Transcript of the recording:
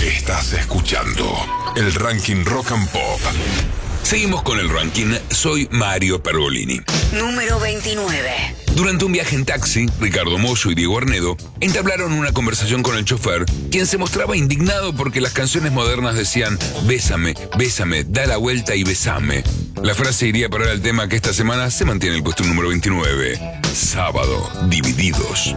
Estás escuchando el Ranking Rock and Pop. Seguimos con el ranking. Soy Mario Pergolini. Número 29. Durante un viaje en taxi, Ricardo Mollo y Diego Arnedo entablaron una conversación con el chofer, quien se mostraba indignado porque las canciones modernas decían «Bésame, bésame, da la vuelta y besame». La frase iría para el tema que esta semana se mantiene en el puesto número 29. Sábado, Divididos.